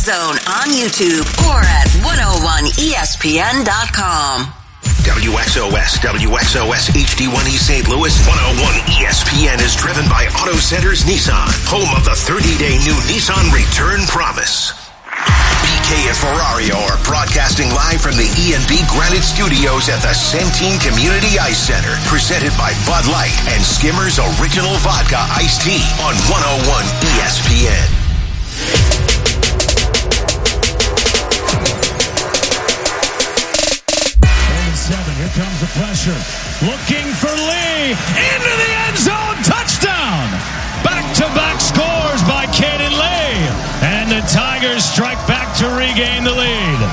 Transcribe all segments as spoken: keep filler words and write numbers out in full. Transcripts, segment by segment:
Zone on YouTube or at one oh one E S P N dot com. W X O S, W X O S H D one E Saint Louis, one oh one E S P N is driven by Auto Centers Nissan, home of the thirty-day new Nissan Return Promise. B K and Ferrario are broadcasting live from the E and B Granite Studios at the Centene Community Ice Center, presented by Bud Light and Skimmer's Original Vodka Iced Tea on one oh one E S P N. Seven. Here comes the pressure. Looking for Lee. Into the end zone. Touchdown. Back-to-back scores by Caden Lee. And the Tigers strike back to regain the lead.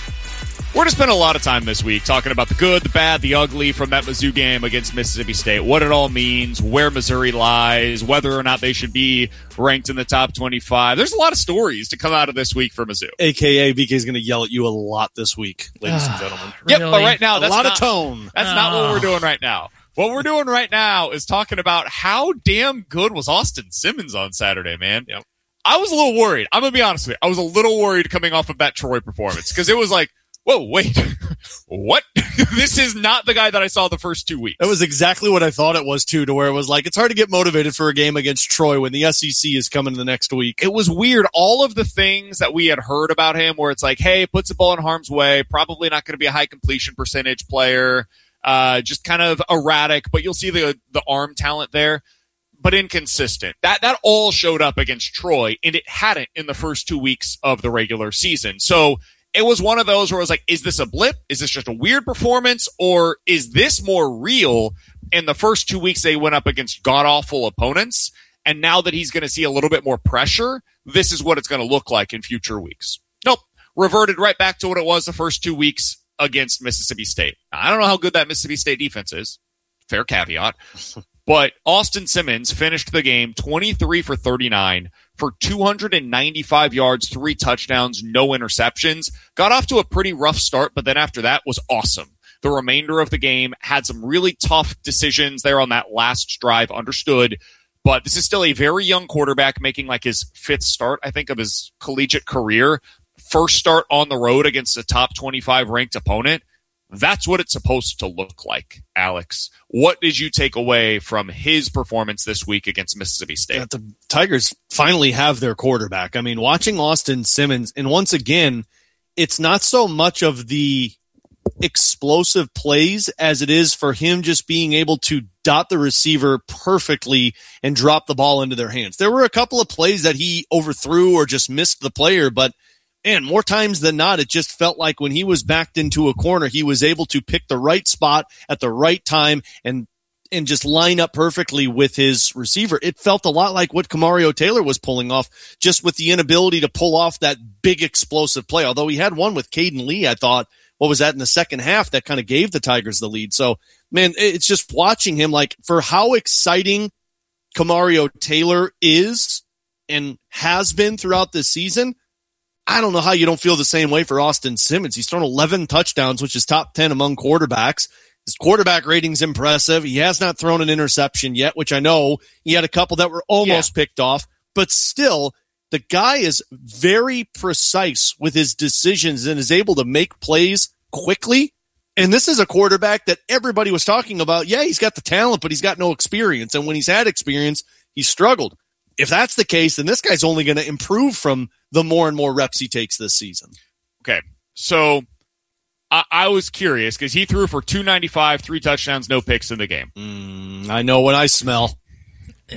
We're going to spend a lot of time this week talking about the good, the bad, the ugly from that Mizzou game against Mississippi State, what it all means, where Missouri lies, whether or not they should be ranked in the top twenty-five. There's a lot of stories to come out of this week for Mizzou. A K A B K is going to yell at you a lot this week, ladies and gentlemen. Yep, Really? but right now, that's a lot not, of tone. That's oh. not what we're doing right now. What we're doing right now is talking about how damn good was Austin Simmons on Saturday, man. Yep. I was a little worried. I'm going to be honest with you. I was a little worried coming off of that Troy performance because it was like, whoa, wait, what? This is not the guy that I saw the first two weeks. That was exactly what I thought it was, too, to where it was like, it's hard to get motivated for a game against Troy when the S E C is coming the next week. It was weird. All of the things that we had heard about him where it's like, hey, puts the ball in harm's way, probably not going to be a high completion percentage player, uh, just kind of erratic, but you'll see the the arm talent there, but inconsistent. That, that all showed up against Troy, and it hadn't in the first two weeks of the regular season. So it was one of those where I was like, is this a blip? Is this just a weird performance? Or is this more real? In the first two weeks, they went up against god-awful opponents. And now that he's going to see a little bit more pressure, this is what it's going to look like in future weeks. Nope. Reverted right back to what it was the first two weeks against Mississippi State. Now, I don't know how good that Mississippi State defense is. Fair caveat. But Austin Simmons finished the game twenty-three for thirty-nine for two hundred ninety-five yards, three touchdowns, no interceptions. Got off to a pretty rough start, but then after that was awesome. The remainder of the game had some really tough decisions there on that last drive, understood. But this is still a very young quarterback making like his fifth start, I think, of his collegiate career. First start on the road against a top twenty-five ranked opponent. That's what it's supposed to look like, Alex. What did you take away from his performance this week against Mississippi State? Yeah, the Tigers finally have their quarterback. I mean, watching Austin Simmons, and once again, it's not so much of the explosive plays as it is for him just being able to dot the receiver perfectly and drop the ball into their hands. There were a couple of plays that he overthrew or just missed the player, but and more times than not, it just felt like when he was backed into a corner, he was able to pick the right spot at the right time and and just line up perfectly with his receiver. It felt a lot like what Kamario Taylor was pulling off, just with the inability to pull off that big explosive play. Although he had one with Caden Lee, I thought, what was that in the second half that kind of gave the Tigers the lead. So, man, it's just watching him, like, for how exciting Kamario Taylor is and has been throughout this season, I don't know how you don't feel the same way for Austin Simmons. He's thrown eleven touchdowns, which is top ten among quarterbacks. His quarterback rating's impressive. He has not thrown an interception yet, which I know he had a couple that were almost yeah. picked off. But still, the guy is very precise with his decisions and is able to make plays quickly. And this is a quarterback that everybody was talking about. Yeah, he's got the talent, but he's got no experience. And when he's had experience, he's struggled. If that's the case, then this guy's only going to improve from the more and more reps he takes this season. Okay, so I, I was curious because he threw for two ninety-five, three touchdowns, no picks in the game. Mm, I know what I smell. Here's,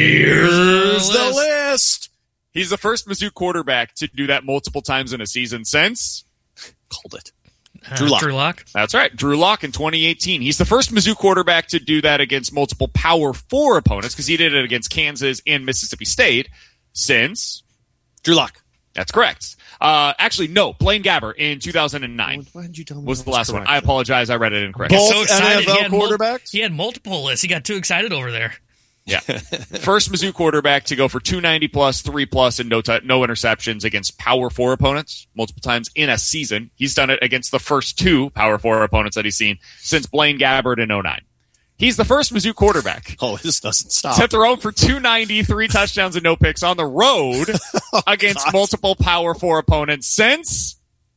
Here's the list. list. He's the first Mizzou quarterback to do that multiple times in a season since called it. Uh, Drew Lock. Drew Lock. That's right. Drew Lock in twenty eighteen. He's the first Mizzou quarterback to do that against multiple Power Four opponents because he did it against Kansas and Mississippi State since Drew Lock. That's correct. Uh, actually, no. Blaine Gabbert in two thousand nine. Why did you tell me was that the was last correct? one. I apologize. I read it incorrectly. Both so excited. N F L he had quarterbacks? Mul- he had multiple lists. He got too excited over there. Yeah. First Mizzou quarterback to go for two ninety plus, three plus, and no t- no interceptions against Power Four opponents multiple times in a season. He's done it against the first two Power Four opponents that he's seen since Blaine Gabbert in oh nine. He's the first Mizzou quarterback. Oh, this doesn't stop. To throw for two ninety, three touchdowns and no picks on the road oh, against God. multiple Power Four opponents since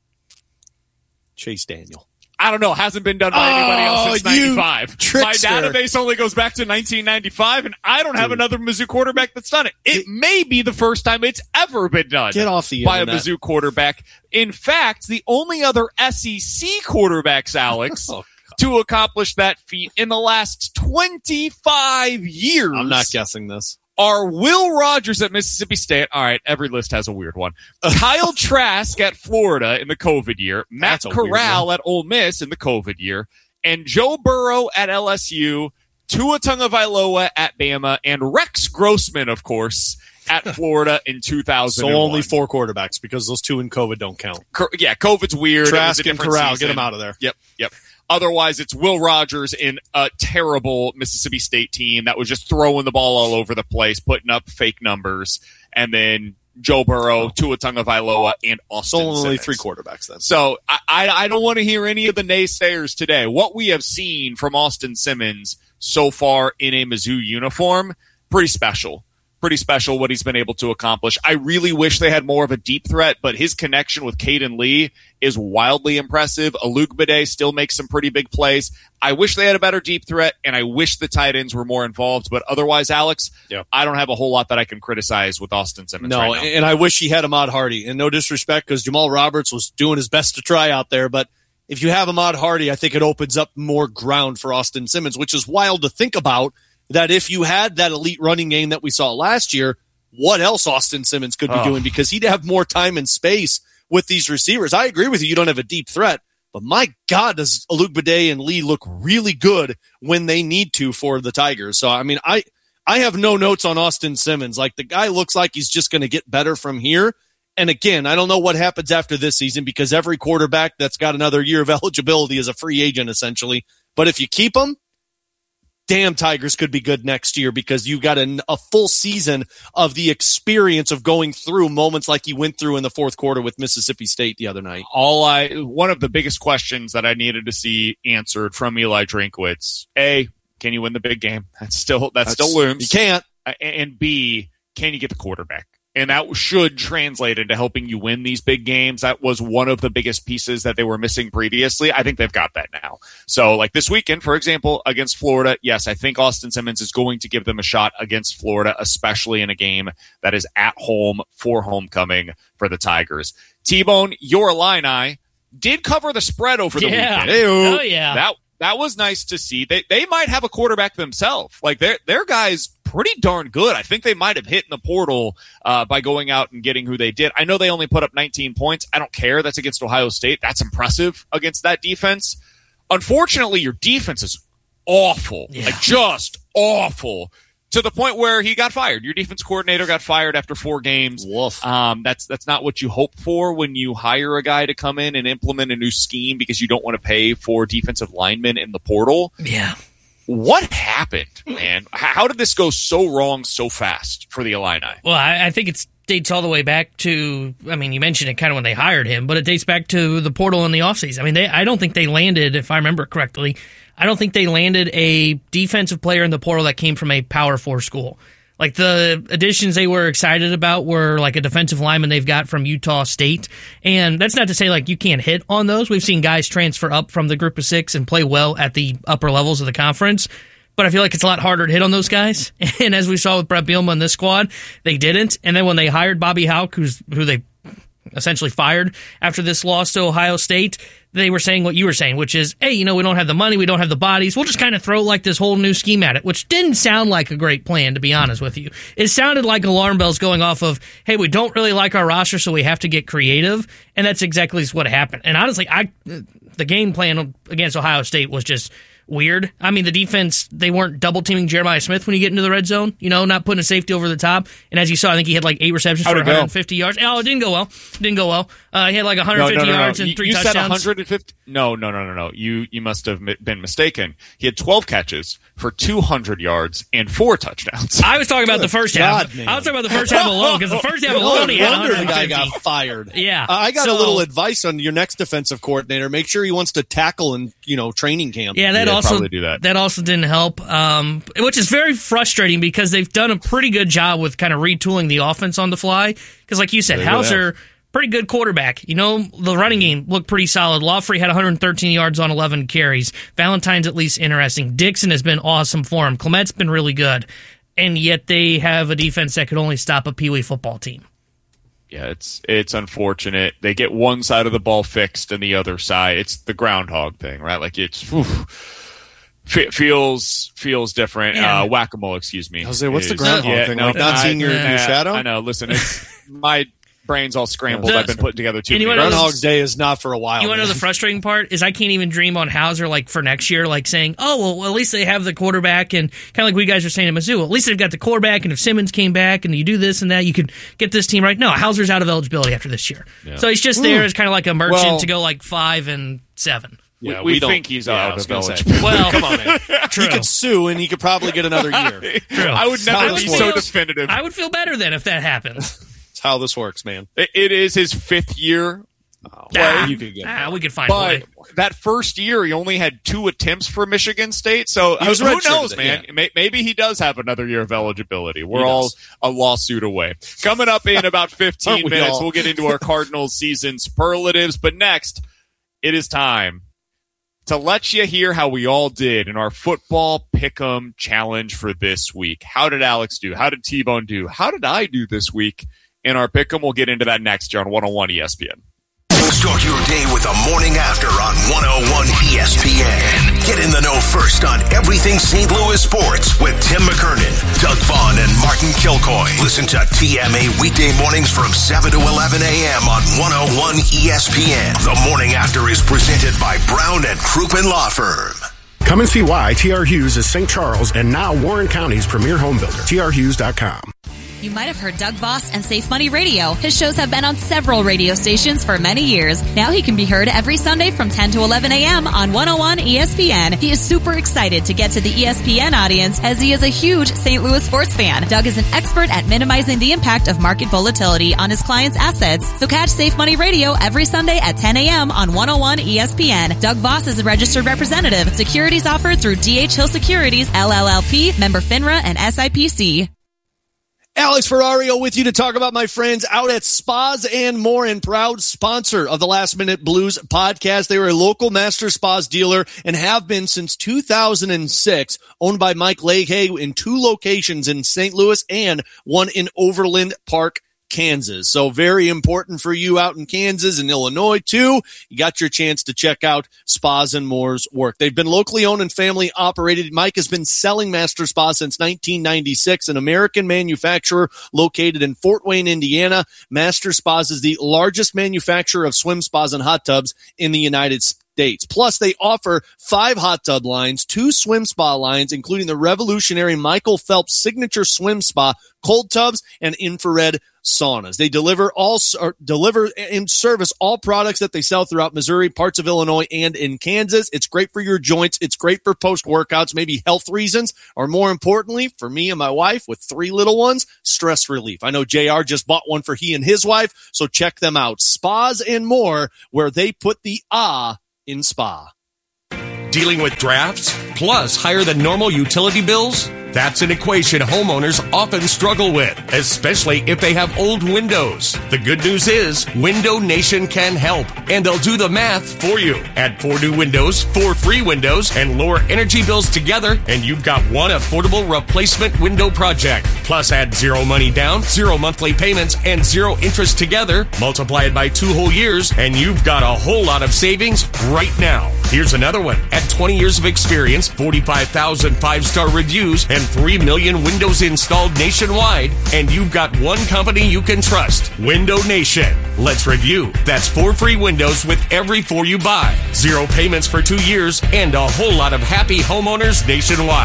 Chase Daniel. I don't know. Hasn't been done by Oh, anybody else since ninety-five. My trickster. database only goes back to nineteen ninety-five, and I don't have Dude. another Mizzou quarterback that's done it. It Get, may be the first time it's ever been done Get off the by internet. a Mizzou quarterback. In fact, the only other S E C quarterbacks, Alex, Oh, to accomplish that feat in the last twenty-five years I'm not guessing this. are Will Rogers at Mississippi State. All right, every list has a weird one. Kyle Trask at Florida in the COVID year. Matt That's a weird Corral one. at Ole Miss in the COVID year. And Joe Burrow at L S U. Tua Tagovailoa at Bama. And Rex Grossman, of course, at Florida in two thousand one. So only four quarterbacks because those two in COVID don't count. Co- yeah, COVID's weird. It was a Trask and different Corral, season. get them out of there. Yep, yep. Otherwise, it's Will Rogers in a terrible Mississippi State team that was just throwing the ball all over the place, putting up fake numbers, and then Joe Burrow, Tua Tagovailoa, and Austin So only Simmons. three quarterbacks then. So I, I, I don't want to hear any of the naysayers today. What we have seen from Austin Simmons so far in a Mizzou uniform, pretty special. Pretty special what he's been able to accomplish. I really wish they had more of a deep threat, but his connection with Caden Lee is wildly impressive. Alugbade still makes some pretty big plays. I wish they had a better deep threat, and I wish the tight ends were more involved. But otherwise, Alex, Yeah. I don't have a whole lot that I can criticize with Austin Simmons No, right now. and I wish he had Ahmad Hardy. And no disrespect, because Jamal Roberts was doing his best to try out there. But if you have Ahmad Hardy, I think it opens up more ground for Austin Simmons, which is wild to think about. That if you had that elite running game that we saw last year, what else Austin Simmons could be Oh. doing? Because he'd have more time and space with these receivers. I agree with you. You don't have a deep threat. But my God, does Alugbade and Lee look really good when they need to for the Tigers. So, I mean, I, I have no notes on Austin Simmons. Like, the guy looks like he's just going to get better from here. And again, I don't know what happens after this season because every quarterback that's got another year of eligibility is a free agent, essentially. But if you keep him, damn, Tigers could be good next year because you got a, a full season of the experience of going through moments like you went through in the fourth quarter with Mississippi State the other night. All I one of the biggest questions that I needed to see answered from Eli Drinkwitz: A, can you win the big game? That's still that That's- still looms. You can't. And B, can you get the quarterback? And that should translate into helping you win these big games. That was one of the biggest pieces that they were missing previously. I think they've got that now. So like this weekend, for example, against Florida, yes, I think Austin Simmons is going to give them a shot against Florida, especially in a game that is at home for homecoming for the Tigers. T-Bone, your Illini did cover the spread over the Yeah. weekend. Oh, yeah. That that was nice to see. They they might have a quarterback themselves. Like their their guys pretty darn good. I think they might have hit in the portal uh, by going out and getting who they did. I know they only put up nineteen points. I don't care. That's against Ohio State. That's impressive against that defense. Unfortunately, your defense is awful. Yeah. Like just awful. To the point where he got fired. Your defense coordinator got fired after four games. Woof. Um, that's that's not what you hope for when you hire a guy to come in and implement a new scheme because you don't want to pay for defensive linemen in the portal. Yeah. What happened, man? H- How did this go so wrong so fast for the Illini? Well, I, I think it dates all the way back to, I mean, you mentioned it kind of when they hired him, but it dates back to the portal in the offseason. I mean, they, I don't think they landed, if I remember correctly, I don't think they landed a defensive player in the portal that came from a Power Four school. Like the additions they were excited about were like a defensive lineman they've got from Utah State. And that's not to say like you can't hit on those. We've seen guys transfer up from the group of six and play well at the upper levels of the conference. But I feel like it's a lot harder to hit on those guys. And as we saw with Brett Bielema in this squad, they didn't. And then when they hired Bobby Hauck, who's who they essentially fired after this loss to Ohio State, they were saying what you were saying, which is, hey, you know, we don't have the money, we don't have the bodies, we'll just kind of throw like this whole new scheme at it, which didn't sound like a great plan, to be honest with you. It sounded like alarm bells going off of, hey, we don't really like our roster, so we have to get creative, and that's exactly what happened. And honestly, I the game plan against Ohio State was just weird. I mean, the defense, they weren't double-teaming Jeremiah Smith when you get into the red zone, you know, not putting a safety over the top. And as you saw, I think he had like eight receptions How'd for it go? one hundred fifty yards. Oh, it didn't go well. Didn't go well. Uh, he had like one hundred fifty no, no, no, no. yards and You- three you touchdowns. said one hundred fifty No, no, no, no, no. You you must have been mistaken. He had twelve catches for two hundred yards and four touchdowns. I was talking about the first God, half. man. I was talking about the first half alone because the first half alone he had No wonder the guy one hundred fifty. got fired. Yeah. Uh, I got So- a little advice on your next defensive coordinator. Make sure he wants to tackle in, you know, training camp. Yeah, that Yeah, also probably do that. also didn't help, um, which is very frustrating because they've done a pretty good job with kind of retooling the offense on the fly. Because, like you said, They really Hauser, pretty good quarterback. You know, the running game looked pretty solid. Lawfrey had one hundred thirteen yards on eleven carries. Valentine's at least interesting. Dixon has been awesome for him. Clement's been really good, and yet they have a defense that could only stop a Pee Wee football team. Yeah, it's it's unfortunate. They get one side of the ball fixed and the other side. It's the groundhog thing, right? Like it's whew, f- feels feels different. Yeah. Uh, whack-a-mole, excuse me. I was like, what's the is- groundhog thing? Like not I- seeing your- your I- shadow? I know. Listen, it's my brain's all scrambled. The- I've been putting together too And you many. wanna know- Groundhog's Day is not for a while. You want to know man. the frustrating part is I can't even dream on Hauser like for next year, like saying, oh, well, well, at least they have the quarterback, and kind of like we guys were saying at Mizzou, at least they've got the quarterback, and if Simmons came back and you do this and that, you could get this team right. No, Hauser's out of eligibility after this year. So he's just there as kind of like a merchant Well- to go like five and seven. We, Yeah, we we don't- think he's yeah, I out was of gonna say. eligibility. Well, Come on, man. true. He could sue and he could probably get another year. True. I would how never this be works. so definitive. I would feel better then if that happens. That's how this works, man. It- it is his fifth year. Ah, you could get ah, we could find a But way. that first year, he only had two attempts for Michigan State. So He was who redshirted, knows, man? yeah. May- Maybe he does have another year of eligibility. We're He all does. a lawsuit away. Coming up in about fifteen Aren't we minutes, all? we'll get into our Cardinals season superlatives. But next, it is time to let you hear how we all did in our football pick'em challenge for this week. How did Alex do? How did T-Bone do? How did I do this week in our pick'em? We'll get into that next year on one oh one E S P N. Start your day with the morning after on one oh one E S P N. Get in the know first on everything Saint Louis sports with Tim McKernan, Doug Vaughn, and Martin Kilcoy. Listen to T M A weekday mornings from seven to eleven a.m. on one oh one E S P N. The morning after is presented by Brown and Crouppen Law Firm. Come and see why T R Hughes is Saint Charles and now Warren County's premier home builder. T R Hughes dot com. You might have heard Doug Voss and Safe Money Radio. His shows have been on several radio stations for many years. Now he can be heard every Sunday from ten to eleven a.m. on one oh one E S P N. He is super excited to get to the E S P N audience as he is a huge Saint Louis sports fan. Doug is an expert at minimizing the impact of market volatility on his clients' assets. So catch Safe Money Radio every Sunday at ten a.m. on one oh one E S P N. Doug Voss is a registered representative. Securities offered through D H Hill Securities, L L L P, member FINRA, and S I P C. Alex Ferrario with you to talk about my friends out at Spas and More, and proud sponsor of the Last Minute Blues podcast. They are a local master spas dealer and have been since two thousand six, owned by Mike Leahy in two locations in Saint Louis and one in Overland Park, Kansas. So very important for you out in Kansas and Illinois too. You got your chance to check out Spas and More's work. They've been locally owned and family operated. Mike has been selling Master Spa since nineteen ninety-six, an American manufacturer located in Fort Wayne, Indiana. Master Spas is the largest manufacturer of swim spas and hot tubs in the United States. States. Plus, they offer five hot tub lines, two swim spa lines, including the revolutionary Michael Phelps signature swim spa, cold tubs, and infrared saunas. They deliver all or deliver and service all products that they sell throughout Missouri, parts of Illinois, and in Kansas. It's great for your joints. It's great for post workouts, maybe health reasons, or more importantly, for me and my wife with three little ones, stress relief. I know J R just bought one for he and his wife, so check them out. Spas and More, where they put the ah in spa. Dealing with drafts plus higher than normal utility bills? That's an equation homeowners often struggle with, especially if they have old windows. The good news is Window Nation can help, and they'll do the math for you. Add four new windows, four free windows, and lower energy bills together, and you've got one affordable replacement window project. Plus add zero money down, zero monthly payments, and zero interest together. Multiply it by two whole years, and you've got a whole lot of savings right now. Here's another one. At twenty years of experience, forty-five thousand five-star reviews, and three million windows installed nationwide, and you've got one company you can trust, Window Nation. Let's review. That's four free windows with every four you buy, zero payments for two years, and a whole lot of happy homeowners nationwide.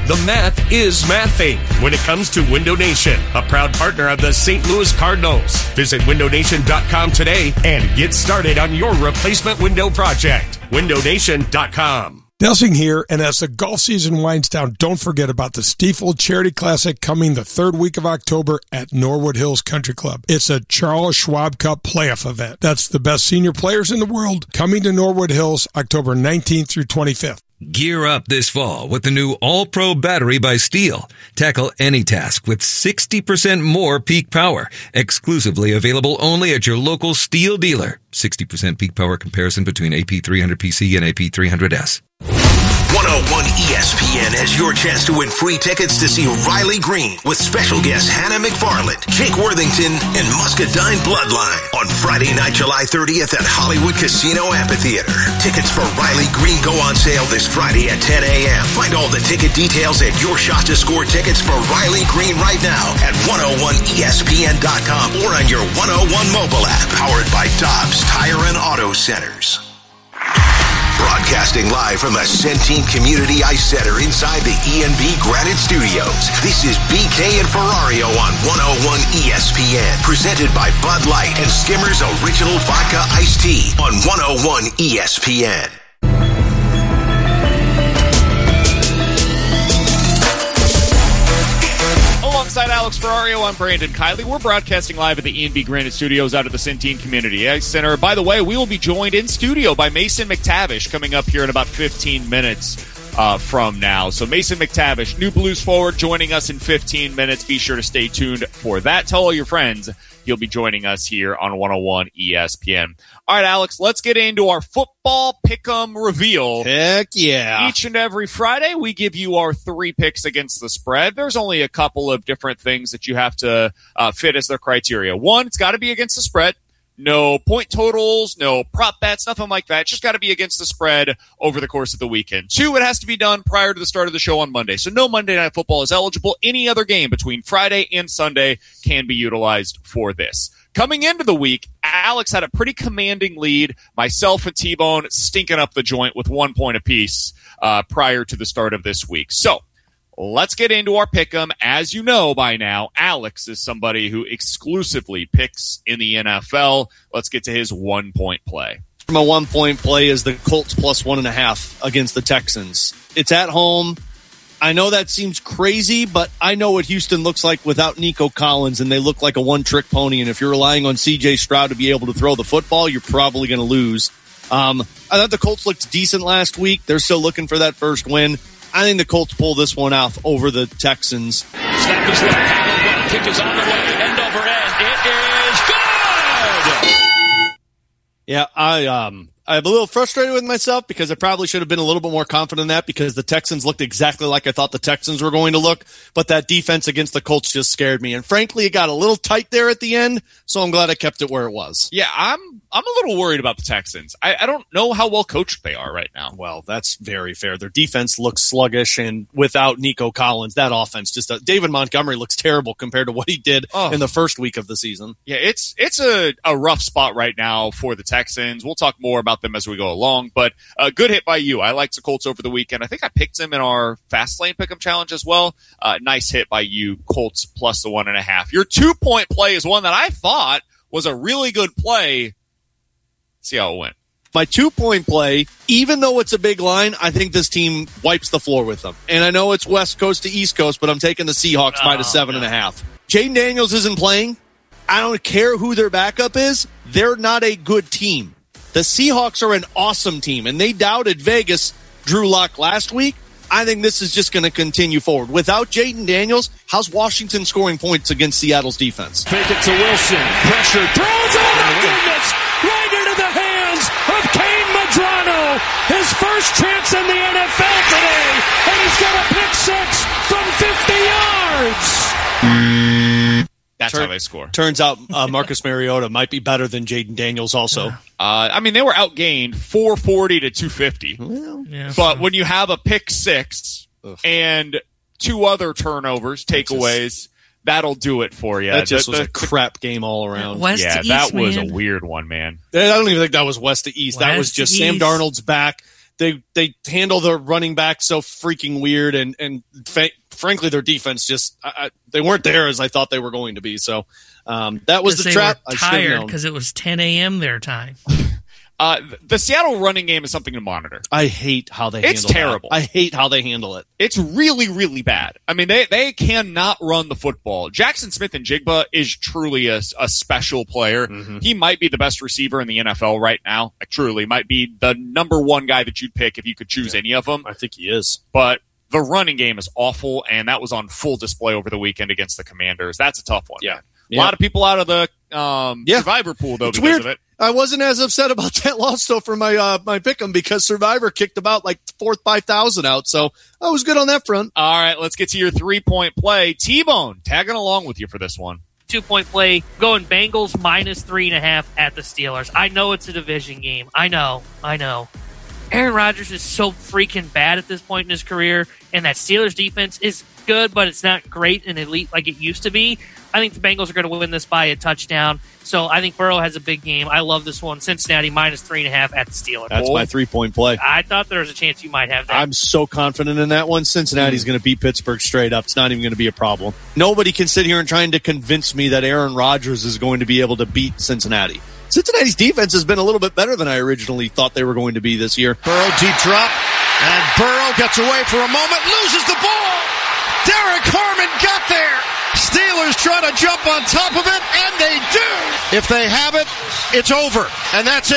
The math is mathing when it comes to Window Nation, a proud partner of the Saint Louis Cardinals. Visit window nation dot com today and get started on your replacement window project. window nation dot com. Delsing here, and as the golf season winds down, don't forget about the Stiefel Charity Classic coming the third week of October at Norwood Hills Country Club. It's a Charles Schwab Cup playoff event. That's the best senior players in the world coming to Norwood Hills October nineteenth through twenty-fifth. Gear up this fall with the new All-Pro battery by Steel. Tackle any task with sixty percent more peak power. Exclusively available only at your local Steel dealer. sixty percent peak power comparison between A P three hundred P C and A P three hundred S. one oh one E S P N has your chance to win free tickets to see Riley Green with special guests Hannah McFarland, Jake Worthington, and Muscadine Bloodline on Friday night, July thirtieth at Hollywood Casino Amphitheater. Tickets for Riley Green go on sale this Friday at ten a.m. Find all the ticket details at Your Shot to Score tickets for Riley Green right now at one oh one E S P N dot com or on your one oh one mobile app, powered by Dobbs Tire and Auto Centers. Broadcasting live from the Centene Community Ice Center inside the E and B Granite Studios. This is B K and Ferrario on one oh one E S P N. Presented by Bud Light and Skimmers Original Vodka Iced Tea on one oh one E S P N. Alongside Alex Ferrario, I'm Brandon Kiley. We're broadcasting live at the E and B Granite Studios out of the Centene Community Ice Center. By the way, we will be joined in studio by Mason McTavish coming up here in about fifteen minutes uh, from now. So Mason McTavish, new Blues forward, joining us in fifteen minutes. Be sure to stay tuned for that. Tell all your friends he'll be joining us here on one oh one E S P N. All right, Alex, let's get into our football pick'em reveal. Heck yeah. Each and every Friday, we give you our three picks against the spread. There's only a couple of different things that you have to uh, fit as their criteria. One, it's got to be against the spread. No point totals, no prop bets, nothing like that. It's just got to be against the spread over the course of the weekend. Two, it has to be done prior to the start of the show on Monday. So no Monday Night Football is eligible. Any other game between Friday and Sunday can be utilized for this. Coming into the week, Alex had a pretty commanding lead. Myself and T-Bone stinking up the joint with one point apiece uh, prior to the start of this week. So let's get into our pick'em. As you know by now, Alex is somebody who exclusively picks in the N F L. Let's get to his one-point play. My one-point play is the Colts plus one and a half against the Texans. It's at home. I know that seems crazy, but I know what Houston looks like without Nico Collins, and they look like a one-trick pony. And if you're relying on C J Stroud to be able to throw the football, you're probably going to lose. Um, I thought the Colts looked decent last week. They're still looking for that first win. I think the Colts pull this one out over the Texans. Snap is left. Kick is on the way. End over end. It is good. Yeah, I um I'm a little frustrated with myself because I probably should have been a little bit more confident in that because the Texans looked exactly like I thought the Texans were going to look, but that defense against the Colts just scared me. And frankly, it got a little tight there at the end, so I'm glad I kept it where it was. Yeah, I'm I'm a little worried about the Texans. I, I don't know how well coached they are right now. Well, that's very fair. Their defense looks sluggish, and without Nico Collins, that offense just uh, David Montgomery looks terrible compared to what he did oh. in the first week of the season. Yeah, it's it's a, a rough spot right now for the Texans. We'll talk more about them as we go along, but a good hit by you. I liked the Colts over the weekend. I think I picked them in our Fast Lane Pick'em Challenge as well. Uh, nice hit by you, Colts plus the one and a half. Your two-point play is one that I thought was a really good play. See how it went. My two-point play, even though it's a big line, I think this team wipes the floor with them. And I know it's West Coast to East Coast, but I'm taking the Seahawks by the seven and a half. Jaden Daniels isn't playing. I don't care who their backup is. They're not a good team. The Seahawks are an awesome team, and they doubted Vegas, Drew Lock last week. I think this is just going to continue forward. Without Jaden Daniels, how's Washington scoring points against Seattle's defense? Fake it to Wilson. Pressure. Throws it. Oh, my goodness. Right into the hands of Kane Madrano. His first chance in the N F L today. And he's got a pick six from fifty yards. That's Turn, how they score. Turns out uh, Marcus Mariota might be better than Jaden Daniels also. Uh, I mean, they were outgained four forty to two fifty. Well, yeah. But when you have a pick six Ugh. and two other turnovers, takeaways, just, that'll do it for you. That just the, was the, a crap game all around. West yeah, to East, that was man. a weird one, man. I don't even think that was West to East. West that was just Sam Darnold's back. they they handle the running back so freaking weird, and and fa- frankly, their defense just I, I, they weren't there as I thought they were going to be. So um, that was the they trap. Were tired because it was ten a.m. their time. Uh, the Seattle running game is something to monitor. I hate how they it's handle terrible. That. I hate how they handle it. It's really, really bad. I mean, they, they cannot run the football. Jackson Smith-Njigba is truly a, a special player. Mm-hmm. He might be the best receiver in the N F L right now. Like, truly, might be the number one guy that you'd pick if you could choose yeah. any of them. I think he is. But the running game is awful, and that was on full display over the weekend against the Commanders. That's a tough one. Yeah. yeah. A lot of people out of the um, yeah. Survivor pool, though, it's because weird. of it. I wasn't as upset about that loss, though, for my uh, my pick'em because Survivor kicked about like four, five thousand out, so I was good on that front. All right, let's get to your three point play. T-Bone tagging along with you for this one. Two point play, going Bengals minus three and a half at the Steelers. I know it's a division game. I know, I know. Aaron Rodgers is so freaking bad at this point in his career, and that Steelers defense is good, but it's not great and elite like it used to be. I think the Bengals are going to win this by a touchdown. So I think Burrow has a big game. I love this one. Cincinnati minus three and a half at the Steelers. That's my three-point play. I thought there was a chance you might have that. I'm so confident in that one. Cincinnati's mm. going to beat Pittsburgh straight up. It's not even going to be a problem. Nobody can sit here and trying to convince me that Aaron Rodgers is going to be able to beat Cincinnati. Cincinnati's defense has been a little bit better than I originally thought they were going to be this year. Burrow deep drop, and Burrow gets away for a moment, loses the ball. Derek Harmon got there. Steelers try to jump on top of it, and they do. If they have it, it's over, and that's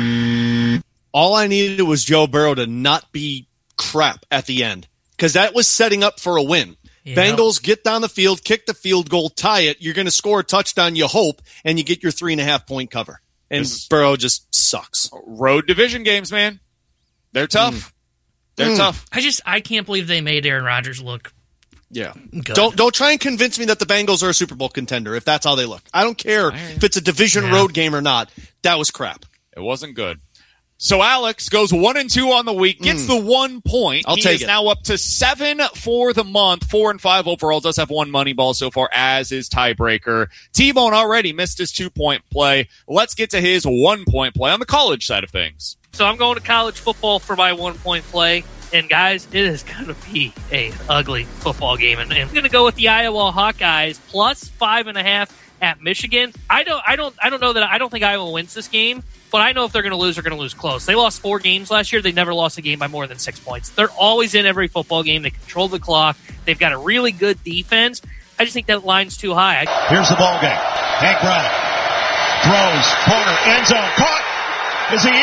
it. All I needed was Joe Burrow to not be crap at the end, because that was setting up for a win. Yep. Bengals get down the field, kick the field goal, tie it. You're going to score a touchdown, you hope, and you get your three and a half point cover. And this Burrow just sucks. Road division games, man. They're tough. Mm. They're mm. tough. I just I can't believe they made Aaron Rodgers look Yeah. good. Don't don't try and convince me that the Bengals are a Super Bowl contender if that's how they look. I don't care if it's a division yeah. road game or not. That was crap. It wasn't good. So Alex goes one and two on the week, gets mm. the one point. I'll he take is it. now up to seven for the month, four and five overall. Does have one money ball so far as his tiebreaker. T-Bone already missed his two point play. Let's get to his one point play on the college side of things. So I'm going to college football for my one point play. And guys, it is going to be a ugly football game. And, and I'm going to go with the Iowa Hawkeyes plus five and a half at Michigan. I don't, I don't, I don't know that I don't think Iowa wins this game. But I know if they're going to lose, they're going to lose close. They lost four games last year. They never lost a game by more than six points. They're always in every football game. They control the clock. They've got a really good defense. I just think that line's too high. Here's the ball game. Hank Braddock throws, corner, end zone, caught. Is he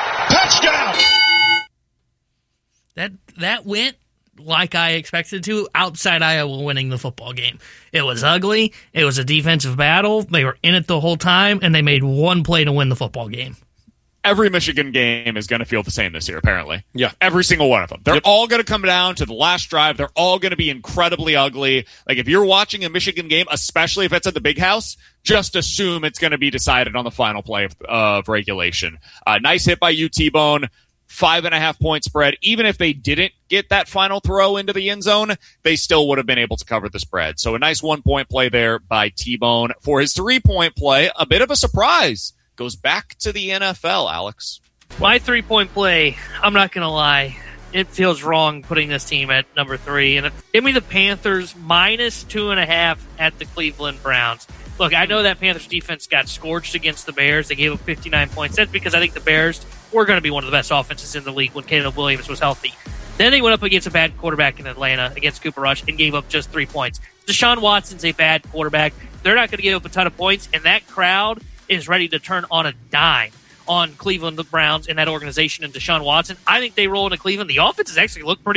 in? Touchdown! That that went like I expected to, outside Iowa winning the football game. It was ugly. It was a defensive battle. They were in it the whole time, and they made one play to win the football game. Every Michigan game is going to feel the same this year, apparently. Yeah. Every single one of them. They're yep. all going to come down to the last drive. They're all going to be incredibly ugly. Like, if you're watching a Michigan game, especially if it's at the Big House, just assume it's going to be decided on the final play of, of regulation. Uh, nice hit by you, T-Bone. Five and a half point spread. Even if they didn't get that final throw into the end zone, they still would have been able to cover the spread. So a nice one point play there by T-Bone. For his three point play, a bit of a surprise. Goes back to the N F L, Alex. My three point play, I'm not going to lie, it feels wrong putting this team at number three. And give me the Panthers minus two and a half at the Cleveland Browns. Look, I know that Panthers defense got scorched against the Bears. They gave up fifty-nine points. That's because I think the Bears were going to be one of the best offenses in the league when Caleb Williams was healthy. Then they went up against a bad quarterback in Atlanta, against Cooper Rush, and gave up just three points. Deshaun Watson's a bad quarterback. They're not going to give up a ton of points, and that crowd is ready to turn on a dime on Cleveland Browns and that organization and Deshaun Watson. I think they roll into Cleveland. The offense has actually looked pretty